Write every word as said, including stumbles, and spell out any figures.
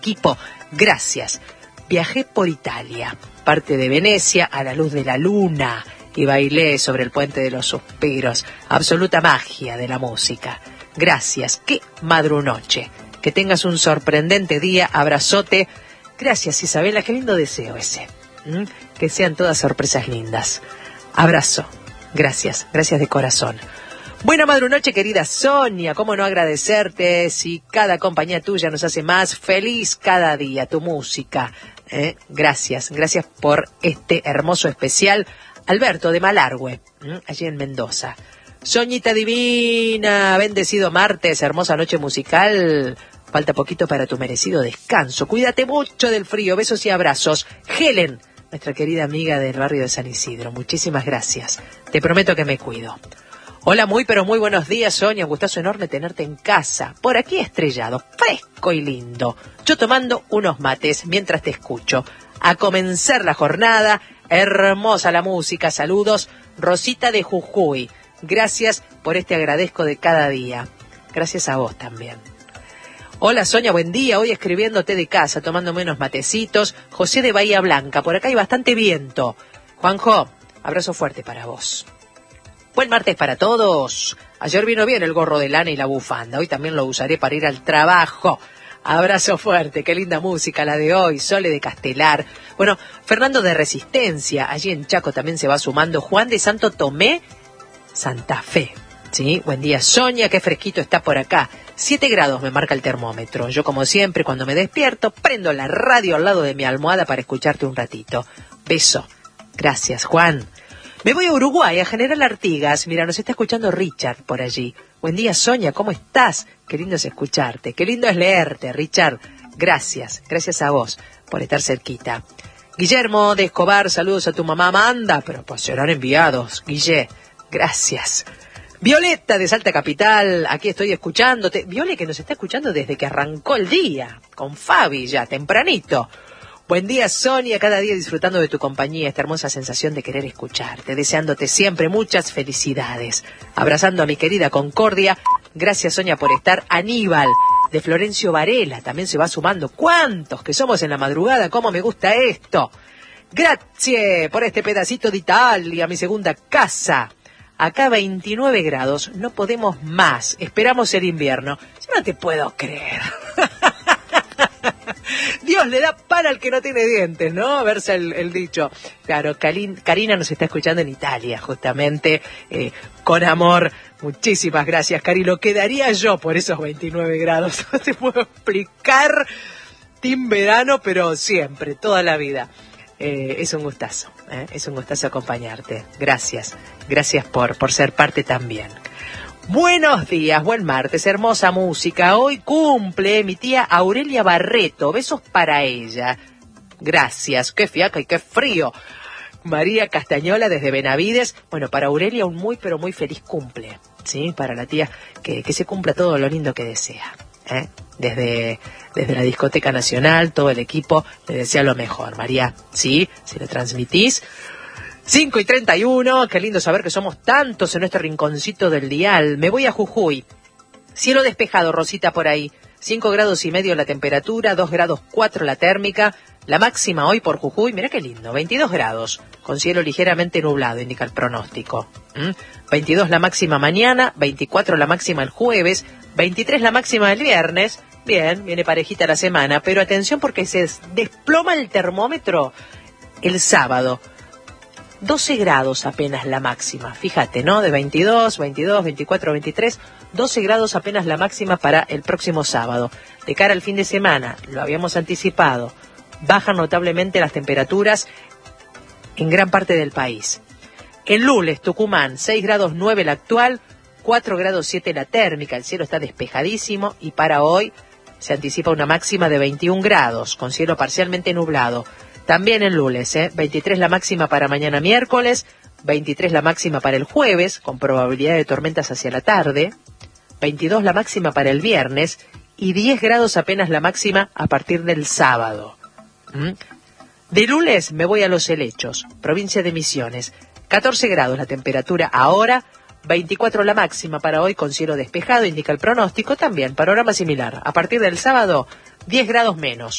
equipo, gracias. Viajé por Italia, parte de Venecia, a la luz de la luna, y bailé sobre el puente de los suspiros. Absoluta magia de la música. Gracias, qué madrunoche. Que tengas un sorprendente día, abrazote. Gracias, Isabela, qué lindo deseo ese. ¿Mm? Que sean todas sorpresas lindas. Abrazo. Gracias, gracias de corazón. Buena madrunoche, querida Sonia. ¿Cómo no agradecerte si cada compañía tuya nos hace más feliz cada día? Tu música. ¿eh? Gracias, gracias por este hermoso especial. Alberto de Malargüe, ¿eh? allí en Mendoza. Soñita divina, bendecido martes, hermosa noche musical. Falta poquito para tu merecido descanso. Cuídate mucho del frío. Besos y abrazos. Helen, nuestra querida amiga del barrio de San Isidro. Muchísimas gracias. Te prometo que me cuido. Hola, muy pero muy buenos días, Sonia. Un gustazo enorme tenerte en casa. Por aquí estrellado, fresco y lindo. Yo tomando unos mates mientras te escucho. A comenzar la jornada. Hermosa la música. Saludos. Rosita de Jujuy. Gracias por este agradezco de cada día. Gracias a vos también. Hola Sonia, buen día. Hoy escribiéndote de casa, tomándome unos matecitos. José de Bahía Blanca, por acá hay bastante viento. Juanjo, abrazo fuerte para vos. Buen martes para todos. Ayer vino bien el gorro de lana y la bufanda. Hoy también lo usaré para ir al trabajo. Abrazo fuerte, qué linda música la de hoy. Sole de Castelar. Bueno, Fernando de Resistencia. Allí en Chaco también se va sumando. Juan de Santo Tomé, Santa Fe. Sí, buen día Sonia, qué fresquito está por acá. Siete grados me marca el termómetro. Yo como siempre cuando me despierto prendo la radio al lado de mi almohada para escucharte un ratito. Beso. Gracias Juan. Me voy a Uruguay, a General Artigas. Mira, nos está escuchando Richard por allí. Buen día Sonia, ¿cómo estás? Qué lindo es escucharte, qué lindo es leerte, Richard. Gracias, gracias a vos por estar cerquita. Guillermo de Escobar, saludos a tu mamá Amanda, pero pues serán enviados, Guille. Gracias. Violeta de Salta Capital, aquí estoy escuchándote. Viole que nos está escuchando desde que arrancó el día, con Fabi ya, tempranito. Buen día Sonia, cada día disfrutando de tu compañía, esta hermosa sensación de querer escucharte, deseándote siempre muchas felicidades. Abrazando a mi querida Concordia, gracias Sonia por estar. Aníbal de Florencio Varela también se va sumando. ¿Cuántos que somos en la madrugada? ¿Cómo me gusta esto? Gracias por este pedacito de Italia, mi segunda casa. Acá veintinueve grados, no podemos más, esperamos el invierno. Yo no te puedo creer. Dios le da pan al que no tiene dientes, ¿no? Verse el, el dicho. Claro, Karin, Karina nos está escuchando en Italia, justamente, eh, con amor. Muchísimas gracias, Cari. Lo quedaría yo por esos veintinueve grados. No te puedo explicar. Team verano, pero siempre, toda la vida. Eh, es un gustazo, ¿eh? es un gustazo acompañarte. Gracias, gracias por, por ser parte también. Buenos días, buen martes, hermosa música. Hoy cumple mi tía Aurelia Barreto, besos para ella. Gracias, qué fiaca y qué frío. María Castañola desde Benavides. Bueno, para Aurelia un muy pero muy feliz cumple, ¿sí? Para la tía, que, que se cumpla todo lo lindo que desea, ¿eh? Desde, desde la Discoteca Nacional, todo el equipo le desea lo mejor, María, ¿sí? Si lo transmitís. cinco y treinta y uno, qué lindo saber que somos tantos en nuestro rinconcito del dial. Me voy a Jujuy. Cielo despejado, Rosita, por ahí. cinco grados y medio la temperatura, dos grados cuatro la térmica. La máxima hoy por Jujuy, mira qué lindo, veintidós grados, con cielo ligeramente nublado, indica el pronóstico. ¿Mm? veintidós la máxima mañana, veinticuatro la máxima el jueves, veintitrés la máxima el viernes. Bien, viene parejita la semana, pero atención porque se desploma el termómetro el sábado. doce grados apenas la máxima, fíjate, ¿no? De veintidós, veintidós, veinticuatro, veintitrés, doce grados apenas la máxima para el próximo sábado. De cara al fin de semana, lo habíamos anticipado, bajan notablemente las temperaturas en gran parte del país. En Lules, Tucumán, seis grados nueve la actual, cuatro grados siete la térmica, el cielo está despejadísimo y para hoy se anticipa una máxima de veintiún grados, con cielo parcialmente nublado. También en Lules, ¿eh? veintitrés la máxima para mañana miércoles, veintitrés la máxima para el jueves, con probabilidad de tormentas hacia la tarde, veintidós la máxima para el viernes y diez grados apenas la máxima a partir del sábado. ¿Mm? De Lules me voy a Los Helechos, provincia de Misiones, catorce grados la temperatura ahora, veinticuatro la máxima para hoy con cielo despejado, indica el pronóstico, también panorama similar. A partir del sábado, diez grados menos.